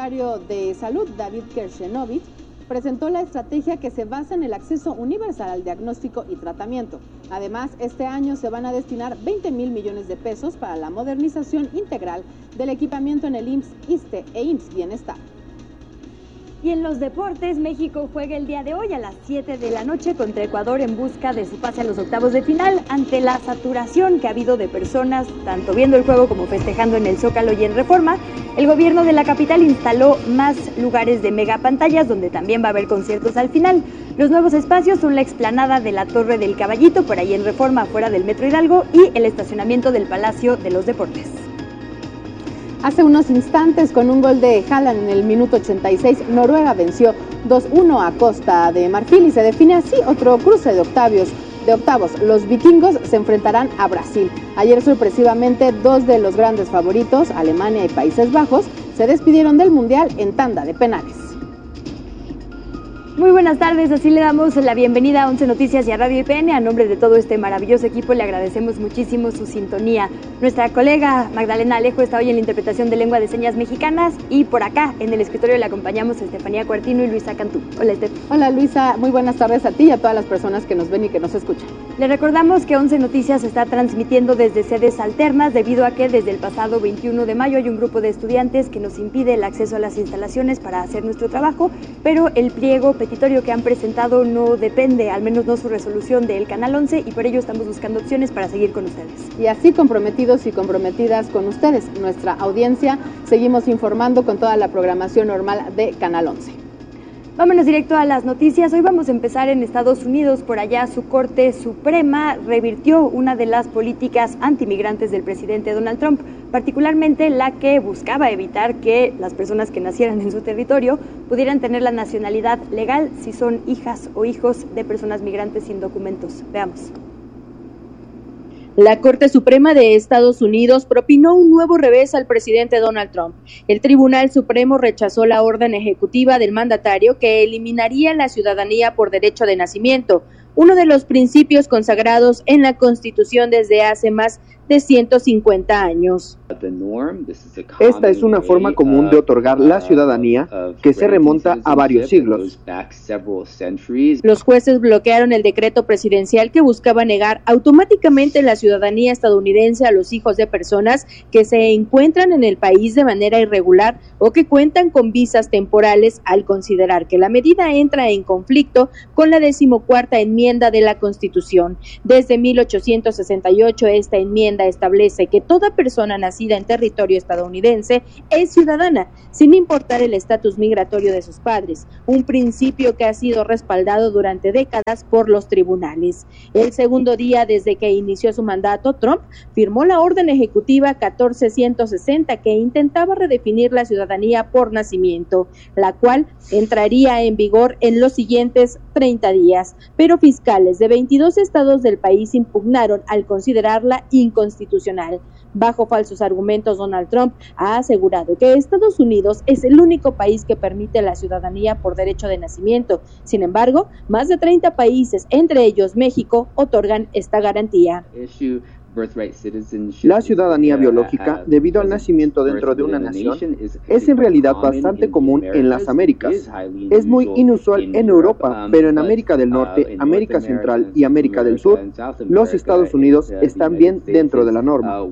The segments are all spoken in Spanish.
secretario de Salud, David Kershenovich, presentó la estrategia que se basa en el acceso universal al diagnóstico y tratamiento. Además, este año se van a destinar 20,000 millones de pesos para la modernización integral del equipamiento en el IMSS, ISSSTE e IMSS Bienestar. Y en los deportes, México juega el día de hoy a las 7 de la noche contra Ecuador en busca de su pase a los octavos de final. Ante la saturación que ha habido de personas, tanto viendo el juego como festejando en el Zócalo y en Reforma, el gobierno de la capital instaló más lugares de megapantallas donde también va a haber conciertos al final. Los nuevos espacios son la explanada de la Torre del Caballito, por ahí en Reforma, afuera del Metro Hidalgo, y el estacionamiento del Palacio de los Deportes. Hace unos instantes, con un gol de Haaland en el minuto 86, Noruega venció 2-1 a Costa de Marfil y se define así otro cruce de octavos. Los vikingos se enfrentarán a Brasil. Ayer, sorpresivamente, dos de los grandes favoritos, Alemania y Países Bajos, se despidieron del Mundial en tanda de penales. Muy buenas tardes, así le damos la bienvenida a 11 Noticias y a Radio IPN. A nombre de todo este maravilloso equipo le agradecemos muchísimo su sintonía. Nuestra colega Magdalena Alejo está hoy en la interpretación de lengua de señas mexicanas y por acá en el escritorio le acompañamos Estefanía Cuartino y Luisa Cantú. Hola, Estef. Hola, Luisa, muy buenas tardes a ti y a todas las personas que nos ven y que nos escuchan. Le recordamos que 11 Noticias se está transmitiendo desde sedes alternas debido a que desde el pasado 21 de mayo hay un grupo de estudiantes que nos impide el acceso a las instalaciones para hacer nuestro trabajo, pero el pliego petitorio que han presentado no depende, al menos no su resolución, del Canal 11, y por ello estamos buscando opciones para seguir con ustedes. Y así, comprometidos y comprometidas con ustedes, nuestra audiencia, seguimos informando con toda la programación normal de Canal 11. Vámonos directo a las noticias. Hoy vamos a empezar en Estados Unidos. Por allá su Corte Suprema revirtió una de las políticas antimigrantes del presidente Donald Trump, particularmente la que buscaba evitar que las personas que nacieran en su territorio pudieran tener la nacionalidad legal si son hijas o hijos de personas migrantes sin documentos. Veamos. La Corte Suprema de Estados Unidos propinó un nuevo revés al presidente Donald Trump. El Tribunal Supremo rechazó la orden ejecutiva del mandatario que eliminaría la ciudadanía por derecho de nacimiento, uno de los principios consagrados en la Constitución desde hace más de 150 años. Esta es una forma común de otorgar la ciudadanía que se remonta a varios siglos. Los jueces bloquearon el decreto presidencial que buscaba negar automáticamente la ciudadanía estadounidense a los hijos de personas que se encuentran en el país de manera irregular o que cuentan con visas temporales, al considerar que la medida entra en conflicto con la 14ª enmienda de la Constitución. Desde 1868 esta enmienda establece que toda persona nacida en territorio estadounidense es ciudadana, sin importar el estatus migratorio de sus padres, un principio que ha sido respaldado durante décadas por los tribunales. El segundo día desde que inició su mandato, Trump firmó la orden ejecutiva 14160 que intentaba redefinir la ciudadanía por nacimiento, la cual entraría en vigor en los siguientes 30 días, pero fiscales de 22 estados del país impugnaron al considerarla inconstitucional. Bajo falsos argumentos, Donald Trump ha asegurado que Estados Unidos es el único país que permite la ciudadanía por derecho de nacimiento. Sin embargo, más de 30 países, entre ellos México, otorgan esta garantía. La ciudadanía biológica, debido al nacimiento dentro de una nación, es en realidad bastante común en las Américas. Es muy inusual en Europa, pero en América del Norte, América Central y América del Sur, los Estados Unidos están bien dentro de la norma.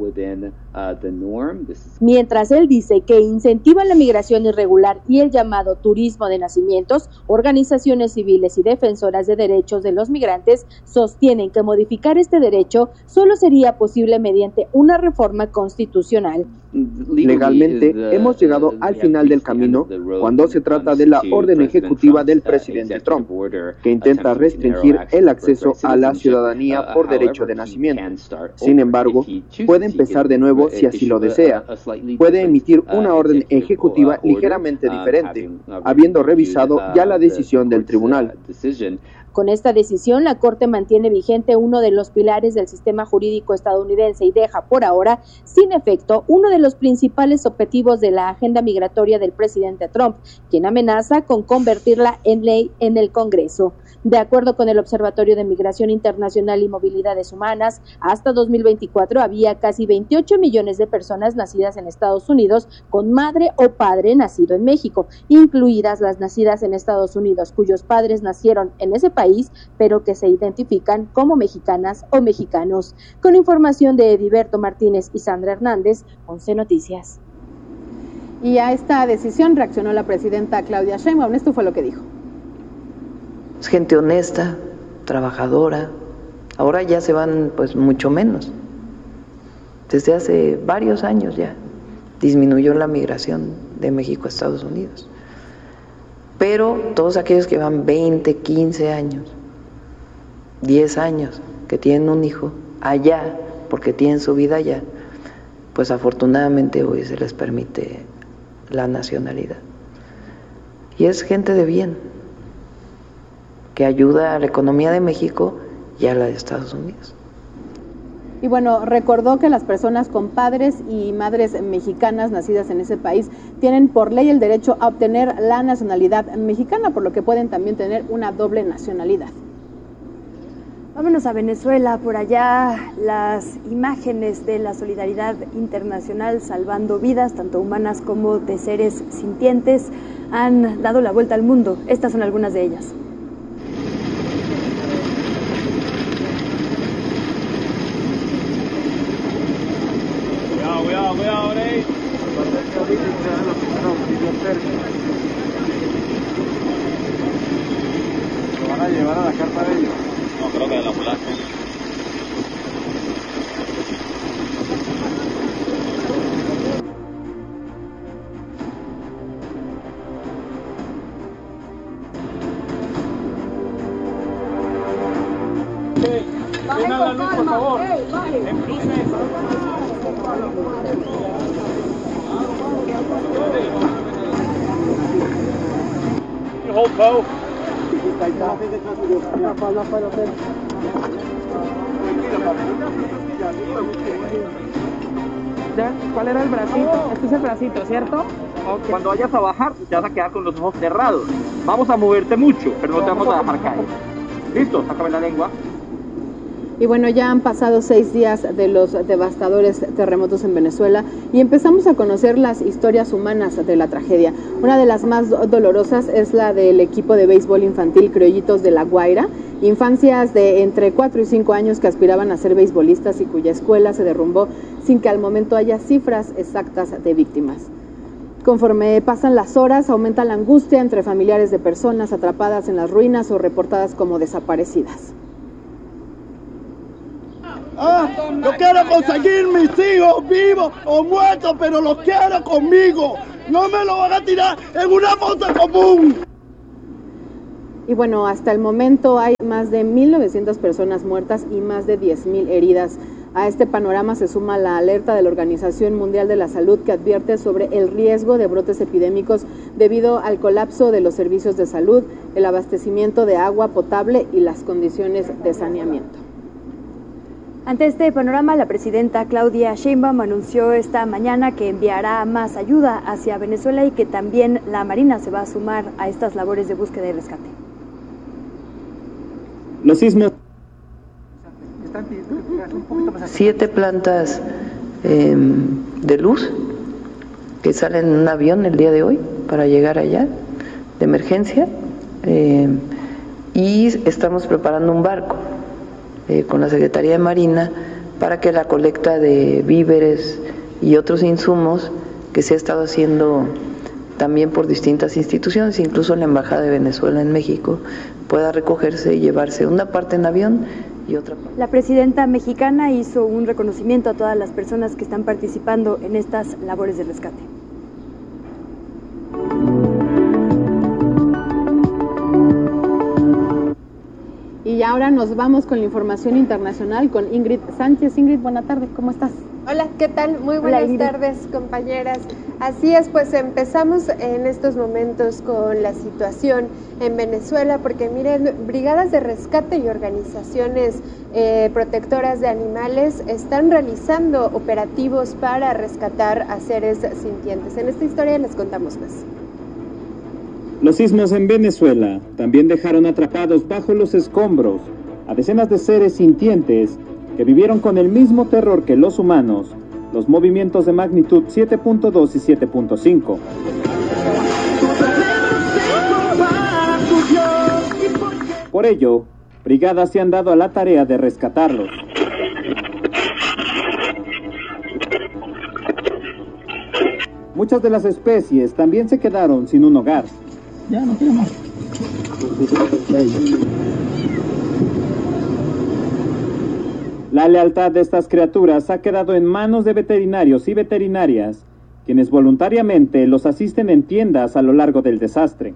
Mientras él dice que incentivan la migración irregular y el llamado turismo de nacimientos, organizaciones civiles y defensoras de derechos de los migrantes sostienen que modificar este derecho solo sería posible mediante una reforma constitucional. Legalmente, hemos llegado al final del camino cuando se trata de la orden ejecutiva del presidente Trump, que intenta restringir el acceso a la ciudadanía por derecho de nacimiento. Sin embargo, puede empezar de nuevo si así lo desea. Puede emitir una orden ejecutiva ligeramente diferente, habiendo revisado ya la decisión del tribunal. Con esta decisión, la Corte mantiene vigente uno de los pilares del sistema jurídico estadounidense y deja por ahora sin efecto uno de los principales objetivos de la agenda migratoria del presidente Trump, quien amenaza con convertirla en ley en el Congreso. De acuerdo con el Observatorio de Migración Internacional y Movilidades Humanas, hasta 2024 había casi 28 millones de personas nacidas en Estados Unidos con madre o padre nacido en México, incluidas las nacidas en Estados Unidos, cuyos padres nacieron en ese país, pero que se identifican como mexicanas o mexicanos. Con información de Ediberto Martínez y Sandra Hernández, 11 Noticias. Y a esta decisión reaccionó la presidenta Claudia Sheinbaum. Esto fue lo que dijo. Es gente honesta, trabajadora. Ahora ya se van pues mucho menos. Desde hace varios años ya disminuyó la migración de México a Estados Unidos. Pero todos aquellos que van 20, 15 años, 10 años, que tienen un hijo allá, porque tienen su vida allá, pues afortunadamente hoy se les permite la nacionalidad. Y es gente de bien, que ayuda a la economía de México y a la de Estados Unidos. Y bueno, recordó que las personas con padres y madres mexicanas nacidas en ese país tienen por ley el derecho a obtener la nacionalidad mexicana, por lo que pueden también tener una doble nacionalidad. Vámonos a Venezuela. Por allá las imágenes de la solidaridad internacional salvando vidas, tanto humanas como de seres sintientes, han dado la vuelta al mundo. Estas son algunas de ellas. Cuidado, ahí. ¿Lo van a llevar a la carpa de ellos? No, creo que de la ambulancia. Bajen con calma, por favor. Hold bow. ¿Cuál era el bracito? Este es el bracito, ¿cierto? Okay. Cuando vayas a bajar, te vas a quedar con los ojos cerrados. Vamos a moverte mucho, pero no te vamos a dejar caer. ¿Listo? Sácame la lengua. Y bueno, ya han pasado 6 días de los devastadores terremotos en Venezuela y empezamos a conocer las historias humanas de la tragedia. Una de las más dolorosas es la del equipo de béisbol infantil Criollitos de La Guaira, infancias de entre 4 y 5 años que aspiraban a ser beisbolistas y cuya escuela se derrumbó sin que al momento haya cifras exactas de víctimas. Conforme pasan las horas, aumenta la angustia entre familiares de personas atrapadas en las ruinas o reportadas como desaparecidas. Yo quiero conseguir mis hijos vivos o muertos, pero los quiero conmigo. No me lo van a tirar en una fosa común. Y bueno, hasta el momento hay más de 1.900 personas muertas y más de 10.000 heridas. A este panorama se suma la alerta de la Organización Mundial de la Salud que advierte sobre el riesgo de brotes epidémicos debido al colapso de los servicios de salud, el abastecimiento de agua potable y las condiciones de saneamiento. Ante este panorama, la presidenta Claudia Sheinbaum anunció esta mañana que enviará más ayuda hacia Venezuela y que también la Marina se va a sumar a estas labores de búsqueda y rescate. Los sismos. 7 plantas de luz que salen en un avión el día de hoy para llegar allá de emergencia y estamos preparando un barco con la Secretaría de Marina para que la colecta de víveres y otros insumos que se ha estado haciendo también por distintas instituciones, incluso la Embajada de Venezuela en México, pueda recogerse y llevarse una parte en avión y otra parte. La presidenta mexicana hizo un reconocimiento a todas las personas que están participando en estas labores de rescate. Y ahora nos vamos con la información internacional con Ingrid Sánchez. Ingrid, buena tarde, ¿cómo estás? Hola, ¿qué tal? Muy buenas tardes, compañeras. Así es, pues empezamos en estos momentos con la situación en Venezuela, porque miren, brigadas de rescate y organizaciones protectoras de animales están realizando operativos para rescatar a seres sintientes. En esta historia les contamos más. Los sismos en Venezuela también dejaron atrapados bajo los escombros a decenas de seres sintientes que vivieron con el mismo terror que los humanos los movimientos de magnitud 7.2 y 7.5. Por ello, brigadas se han dado a la tarea de rescatarlos. Muchas de las especies también se quedaron sin un hogar. Ya no quiero más. La lealtad de estas criaturas ha quedado en manos de veterinarios y veterinarias, quienes voluntariamente los asisten en tiendas a lo largo del desastre.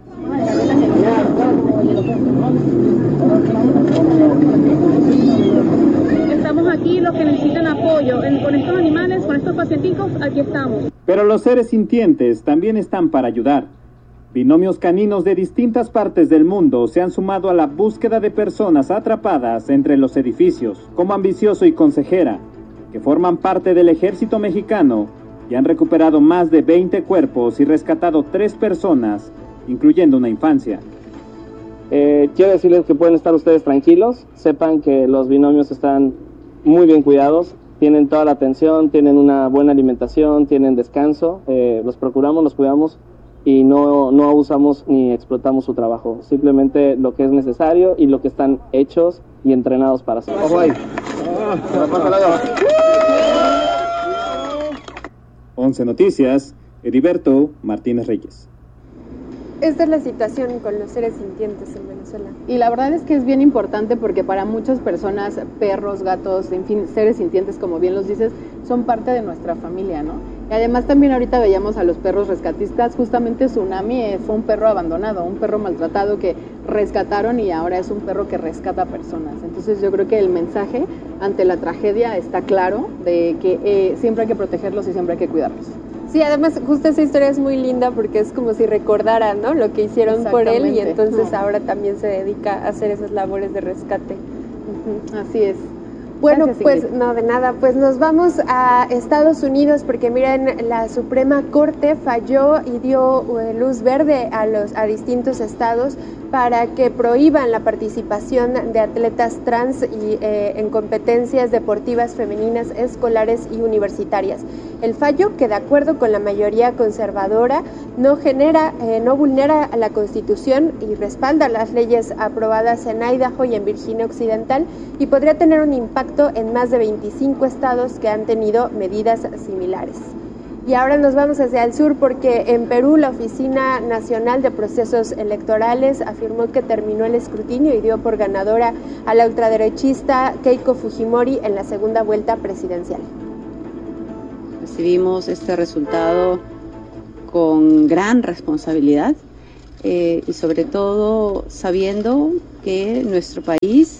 Estamos aquí, los que necesitan apoyo, con estos animales, con estos pacienticos, aquí estamos. Pero los seres sintientes también están para ayudar. Binomios caninos de distintas partes del mundo se han sumado a la búsqueda de personas atrapadas entre los edificios, como Ambicioso y Consejera, que forman parte del ejército mexicano y han recuperado más de 20 cuerpos y rescatado 3 personas, incluyendo una infancia. Quiero decirles que pueden estar ustedes tranquilos, sepan que los binomios están muy bien cuidados, tienen toda la atención, tienen una buena alimentación, tienen descanso, los procuramos, los cuidamos, y no abusamos ni explotamos su trabajo, simplemente lo que es necesario y lo que están hechos y entrenados para hacer. ¡Ojo ahí! 11 Noticias, Heriberto Martínez Reyes. Esta es la situación con los seres sintientes en Venezuela. Y la verdad es que es bien importante porque para muchas personas, perros, gatos, en fin, seres sintientes, como bien los dices, son parte de nuestra familia, ¿no? Y además también ahorita veíamos a los perros rescatistas, justamente Tsunami fue un perro abandonado, un perro maltratado que rescataron y ahora es un perro que rescata personas. Entonces yo creo que el mensaje ante la tragedia está claro de que siempre hay que protegerlos y siempre hay que cuidarlos. Sí, además justo esa historia es muy linda porque es como si recordara, ¿no?, lo que hicieron por él y entonces ahora también se dedica a hacer esas labores de rescate. Así es. Bueno, gracias, pues Ingrid. no, de nada, pues nos vamos a Estados Unidos porque miren, la Suprema Corte falló y dio luz verde a distintos estados para que prohíban la participación de atletas trans y en competencias deportivas femeninas escolares y universitarias. El fallo, que de acuerdo con la mayoría conservadora, no vulnera la Constitución y respalda las leyes aprobadas en Idaho y en Virginia Occidental y podría tener un impacto en más de 25 estados que han tenido medidas similares. Y ahora nos vamos hacia el sur porque en Perú la Oficina Nacional de Procesos Electorales afirmó que terminó el escrutinio y dio por ganadora a la ultraderechista Keiko Fujimori en la segunda vuelta presidencial. Recibimos este resultado con gran responsabilidad y sobre todo sabiendo que nuestro país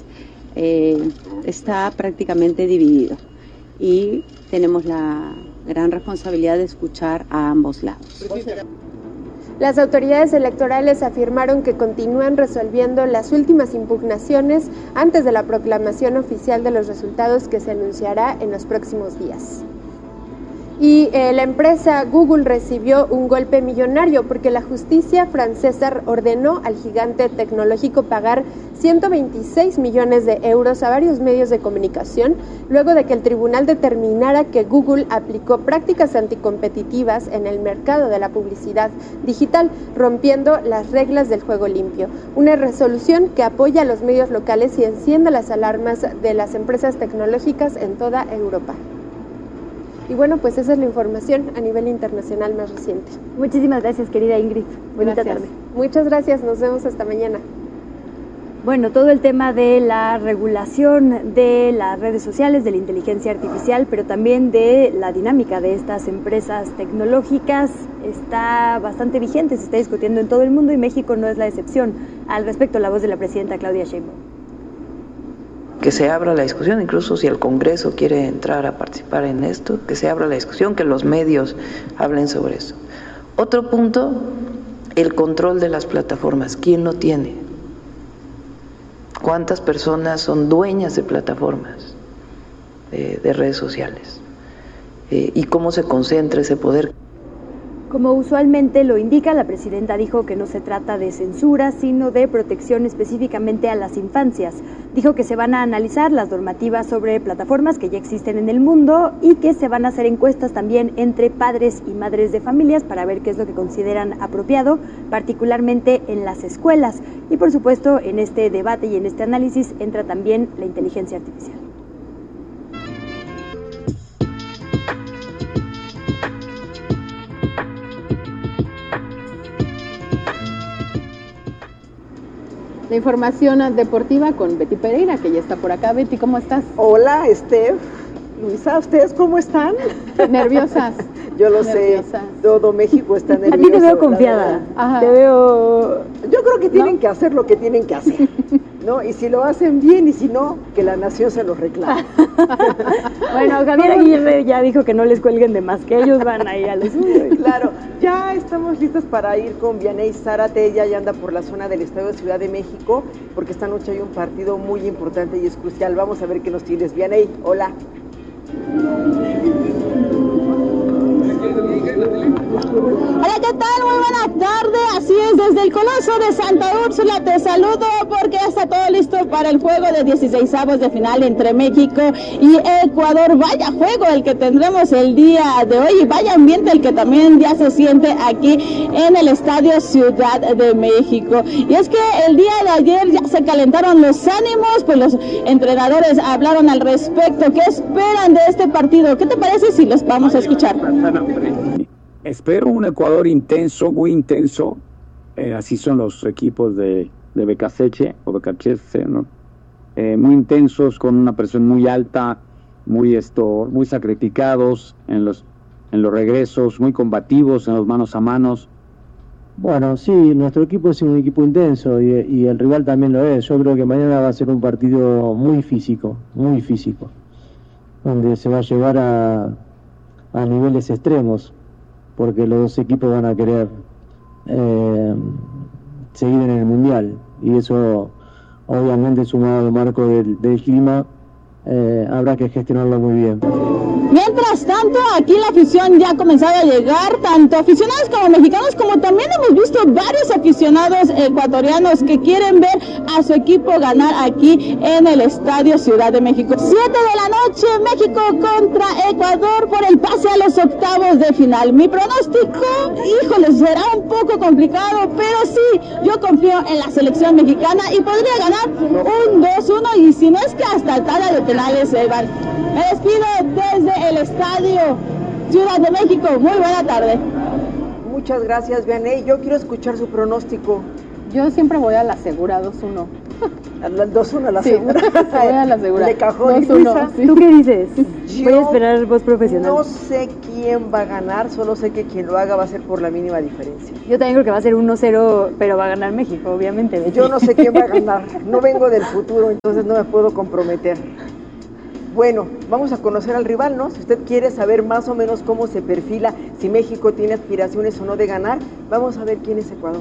está prácticamente dividido y tenemos la gran responsabilidad de escuchar a ambos lados. Las autoridades electorales afirmaron que continúan resolviendo las últimas impugnaciones antes de la proclamación oficial de los resultados que se anunciará en los próximos días. Y la empresa Google recibió un golpe millonario porque la justicia francesa ordenó al gigante tecnológico pagar 126 millones de euros a varios medios de comunicación luego de que el tribunal determinara que Google aplicó prácticas anticompetitivas en el mercado de la publicidad digital, rompiendo las reglas del juego limpio. Una resolución que apoya a los medios locales y enciende las alarmas de las empresas tecnológicas en toda Europa. Y bueno, pues esa es la información a nivel internacional más reciente. Muchísimas gracias, querida Ingrid. Bonita tarde. Muchas gracias, nos vemos hasta mañana. Bueno, todo el tema de la regulación de las redes sociales, de la inteligencia artificial, pero también de la dinámica de estas empresas tecnológicas está bastante vigente, se está discutiendo en todo el mundo y México no es la excepción. Al respecto, la voz de la presidenta Claudia Sheinbaum. que se abra la discusión, incluso si el Congreso quiere entrar a participar en esto, que se abra la discusión, que los medios hablen sobre eso. Otro punto, el control de las plataformas. ¿Quién lo tiene? ¿Cuántas personas son dueñas de plataformas de redes sociales? ¿Y cómo se concentra ese poder? Como usualmente lo indica, la presidenta dijo que no se trata de censura, sino de protección específicamente a las infancias. Dijo que se van a analizar las normativas sobre plataformas que ya existen en el mundo y que se van a hacer encuestas también entre padres y madres de familias para ver qué es lo que consideran apropiado, particularmente en las escuelas. Y por supuesto, en este debate y en este análisis entra también la inteligencia artificial. La información deportiva con Betty Pereira, que ya está por acá. Betty, ¿cómo estás? Hola, Steph. Luisa, ¿ustedes cómo están? Nerviosas. Yo lo sé. Todo México está nervioso. A ti te veo confiada. Te veo... Yo creo que tienen que hacer lo que tienen que hacer, ¿no? Y si lo hacen bien y si no, que la nación se los reclame. Bueno, Javier Aguirre ya dijo que no les cuelguen de más, que ellos van ahí a los suyos. Claro, ya estamos listos para ir con Vianey Zárate. Ella ya anda por la zona del Estadio de Ciudad de México, porque esta noche hay un partido muy importante y es crucial. Vamos a ver qué nos tienes. Vianey, hola. Hola, ¿qué tal? Muy buenas tardes. Así es, desde el Coloso de Santa Úrsula te saludo porque ya está todo listo para el juego de 16avos de final entre México y Ecuador. Vaya juego el que tendremos el día de hoy y vaya ambiente el que también ya se siente aquí en el Estadio Ciudad de México. Y es que el día de ayer ya se calentaron los ánimos, pues los entrenadores hablaron al respecto. ¿Qué esperan de este partido? ¿Qué te parece si los vamos a escuchar? Espero un Ecuador intenso, muy intenso. Así son los equipos de Becasece o Becachese, ¿no? Muy intensos, con una presión muy alta, muy sacrificados en los regresos, muy combativos en los manos a manos. Bueno, sí, nuestro equipo es un equipo intenso y el rival también lo es. Yo creo que mañana va a ser un partido muy físico, donde se va a llevar a niveles extremos, porque los dos equipos van a querer seguir en el Mundial, y eso obviamente sumado al marco del clima habrá que gestionarlo muy bien. Mientras tanto, aquí la afición ya ha comenzado a llegar, tanto aficionados como mexicanos, como también hemos visto varios aficionados ecuatorianos que quieren ver a su equipo ganar aquí en el Estadio Ciudad de México. 7 de la noche, México contra Ecuador por el pase a los octavos de final. Mi pronóstico, híjole, será un poco complicado, pero sí, yo confío en la selección mexicana y podría ganar un 2-1, y si no es que hasta tanda de penales se van. Me despido desde el Estadio Ciudad de México. Muy buena tarde. Muchas gracias, Vianey. Yo quiero escuchar su pronóstico. Yo siempre voy a la segura, 2-1. ¿Al 2-1 a la segura? Sí, voy a la segura. De cajón. 2-1, sí. ¿Tú qué dices? Voy a esperar voz profesional. No sé quién va a ganar, solo sé que quien lo haga va a ser por la mínima diferencia. Yo también creo que va a ser 1-0, pero va a ganar México, obviamente. Yo no sé quién va a ganar. No vengo del futuro, entonces no me puedo comprometer. Bueno, vamos a conocer al rival, ¿no? Si usted quiere saber más o menos cómo se perfila, si México tiene aspiraciones o no de ganar, vamos a ver quién es Ecuador.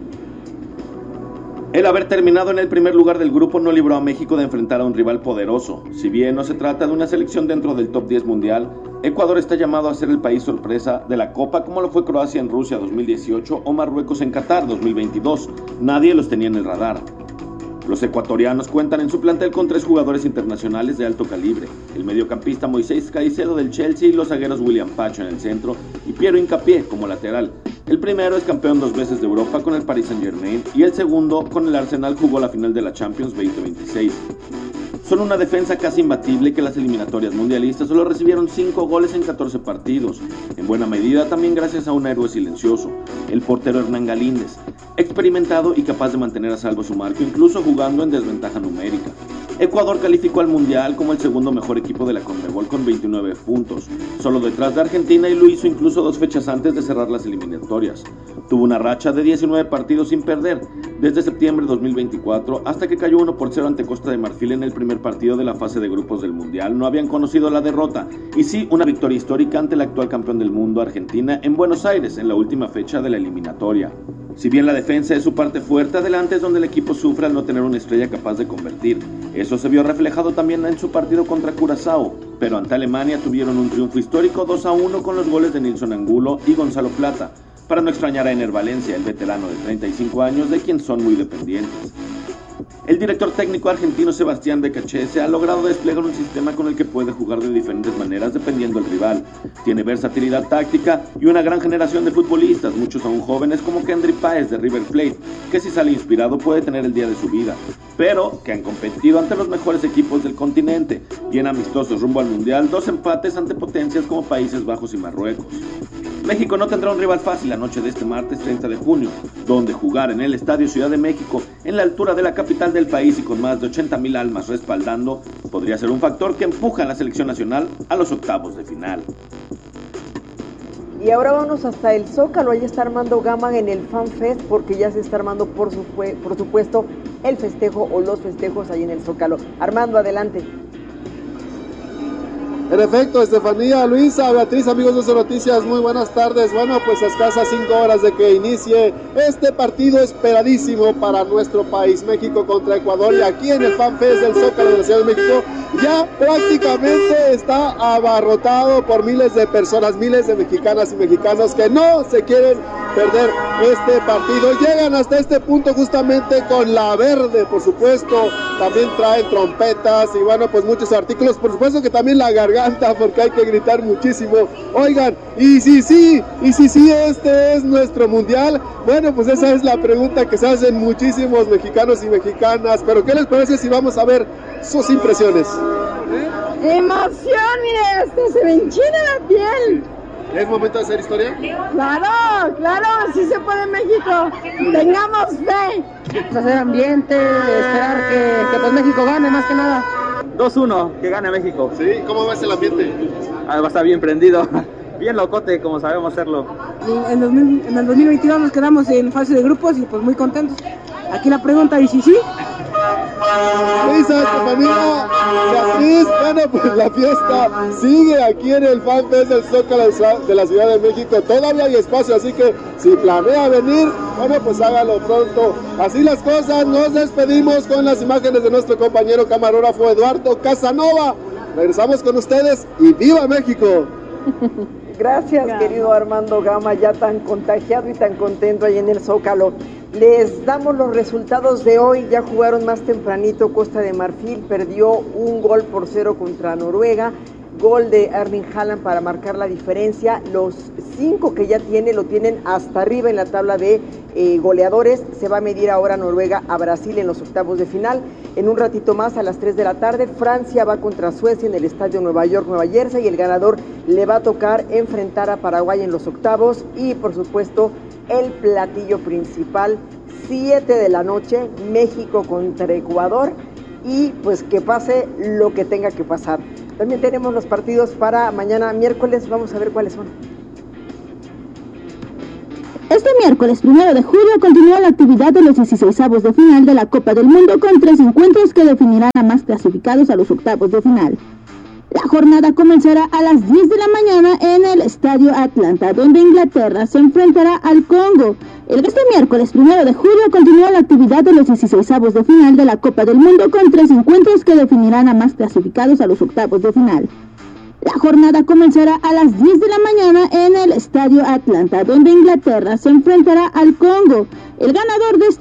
El haber terminado en el primer lugar del grupo no libró a México de enfrentar a un rival poderoso. Si bien no se trata de una selección dentro del top 10 mundial, Ecuador está llamado a ser el país sorpresa de la Copa, como lo fue Croacia en Rusia 2018 o Marruecos en Qatar 2022. Nadie los tenía en el radar. Los ecuatorianos cuentan en su plantel con 3 jugadores internacionales de alto calibre: el mediocampista Moisés Caicedo del Chelsea, los zagueros William Pacho en el centro y Piero Hincapié como lateral. El primero es campeón 2 veces de Europa con el Paris Saint-Germain y el segundo, con el Arsenal, jugó la final de la Champions 2026. Son una defensa casi imbatible que las eliminatorias mundialistas solo recibieron 5 goles en 14 partidos, en buena medida también gracias a un héroe silencioso, el portero Hernán Galíndez, experimentado y capaz de mantener a salvo su marco incluso jugando en desventaja numérica. Ecuador calificó al Mundial como el segundo mejor equipo de la CONMEBOL con 29 puntos, solo detrás de Argentina, y lo hizo incluso 2 fechas antes de cerrar las eliminatorias. Tuvo una racha de 19 partidos sin perder, desde septiembre de 2024, hasta que cayó 1-0 ante Costa de Marfil en el primer partido de la fase de grupos del Mundial. No habían conocido la derrota, y sí una victoria histórica ante el actual campeón del mundo, Argentina, en Buenos Aires, en la última fecha de la eliminatoria. Si bien la defensa es su parte fuerte, adelante es donde el equipo sufre al no tener una estrella capaz de convertir. Eso se vio reflejado también en su partido contra Curazao, pero ante Alemania tuvieron un triunfo histórico 2-1 con los goles de Nilson Angulo y Gonzalo Plata, para no extrañar a Ener Valencia, el veterano de 35 años, de quien son muy dependientes. El director técnico argentino Sebastián Becachese ha logrado desplegar un sistema con el que puede jugar de diferentes maneras dependiendo del rival. Tiene versatilidad táctica y una gran generación de futbolistas, muchos aún jóvenes como Kendry Páez de River Plate, que si sale inspirado puede tener el día de su vida, pero que han competido ante los mejores equipos del continente, y en amistosos rumbo al Mundial, 2 empates ante potencias como Países Bajos y Marruecos. México no tendrá un rival fácil la noche de este martes 30 de junio, donde jugar en el Estadio Ciudad de México, en la altura de la capital del país y con más de 80,000 almas respaldando, podría ser un factor que empuja a la selección nacional a los octavos de final. Y ahora vamos hasta el Zócalo, ahí está Armando Gama en el Fan Fest, porque ya se está armando por supuesto el festejo o los festejos ahí en el Zócalo. Armando, adelante. En efecto, Estefanía, Luisa, Beatriz, amigos de Once Noticias, muy buenas tardes. Bueno, pues a escasas 5 horas de que inicie este partido esperadísimo para nuestro país, México contra Ecuador, y aquí en el Fan Fest del Zócalo de la Ciudad de México ya prácticamente está abarrotado por miles de personas, miles de mexicanas y mexicanos que no se quieren perder este partido. Llegan hasta este punto justamente con la verde, por supuesto, también traen trompetas y bueno, pues muchos artículos, por supuesto que también la garganta, porque hay que gritar muchísimo. Oigan, y si sí, este es nuestro mundial. Bueno, pues esa es la pregunta que se hacen muchísimos mexicanos y mexicanas, pero ¿qué les parece si vamos a ver sus impresiones? ¡Emoción! Mire, se me enchina la piel. ¿Es momento de hacer historia? Claro, sí se puede en México. Tengamos fe. Hacer ambiente, esperar que pues México gane más que nada. 2-1, que gane México. ¿Sí? ¿Cómo ves el ambiente? Va a estar bien prendido, bien locote, como sabemos hacerlo. En el 2022 nos quedamos en fase de grupos y pues muy contentos. Aquí la pregunta, ¿y si sí? Luisa, Estefanía, Beatriz, bueno, pues la fiesta sigue aquí en el Fan Fest del Zócalo de la Ciudad de México. Todavía hay espacio, así que si planea venir, bueno, pues hágalo pronto. Así las cosas, nos despedimos con las imágenes de nuestro compañero camarógrafo Eduardo Casanova. Regresamos con ustedes y ¡viva México! Gracias, querido Armando Gama, ya tan contagiado y tan contento ahí en el Zócalo. Les damos los resultados de hoy. Ya jugaron más tempranito. Costa de Marfil perdió 1-0 contra Noruega. Gol de Erling Haaland para marcar la diferencia. Los 5 que ya tiene lo tienen hasta arriba en la tabla de goleadores. Se va a medir ahora Noruega a Brasil en los octavos de final. En un ratito más, a las 3 de la tarde, Francia va contra Suecia en el estadio Nueva York, Nueva Jersey, y el ganador le va a tocar enfrentar a Paraguay en los octavos. Y por supuesto, el platillo principal, 7 de la noche, México contra Ecuador, y pues que pase lo que tenga que pasar. También tenemos los partidos para mañana miércoles, vamos a ver cuáles son. Este miércoles 1 de julio continúa la actividad de los 16avos de final de la Copa del Mundo con 3 encuentros que definirán a más clasificados a los octavos de final. La jornada comenzará a las 10 de la mañana en el Estadio Atlanta, donde Inglaterra se enfrentará al Congo. Este miércoles 1 de julio continúa la actividad de los 16avos de final de la Copa del Mundo con 3 encuentros que definirán a más clasificados a los octavos de final. La jornada comenzará a las 10 de la mañana en el Estadio Atlanta, donde Inglaterra se enfrentará al Congo. El ganador de